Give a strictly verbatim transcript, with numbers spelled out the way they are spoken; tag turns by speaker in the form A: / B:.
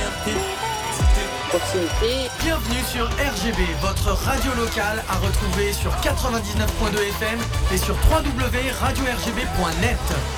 A: Proximité.
B: Bienvenue sur R G B, votre radio locale à retrouver sur quatre-vingt-dix-neuf point deux F M et sur w w w point radio r g b point net.